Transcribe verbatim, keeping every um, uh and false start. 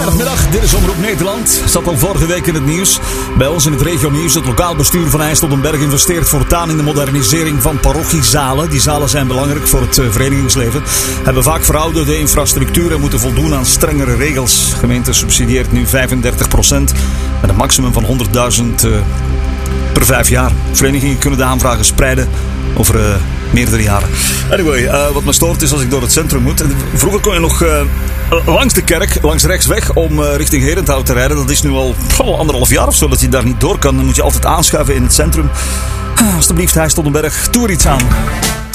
Vrijdagmiddag, dit is Omroep Nederland. Zat al vorige week in het nieuws. Bij ons in het regionieuws. Het lokaal bestuur van IJsseldenberg investeert voortaan in de modernisering van parochiezalen. Die zalen zijn belangrijk voor het verenigingsleven. Hebben vaak verouderde infrastructuur en moeten voldoen aan strengere regels. De gemeente subsidieert nu vijfendertig procent met een maximum van honderdduizend uh, per vijf jaar. Verenigingen kunnen de aanvragen spreiden over uh, meerdere jaren. Anyway, uh, wat me stoort is als ik door het centrum moet. Vroeger kon je nog uh, langs de kerk, langs rechtsweg, om uh, richting Herenthout te rijden. Dat is nu al oh, anderhalf jaar of zo dat je daar niet door kan. Dan moet je altijd aanschuiven in het centrum. Ah, alsjeblieft, IJsseldenberg, doe er iets aan.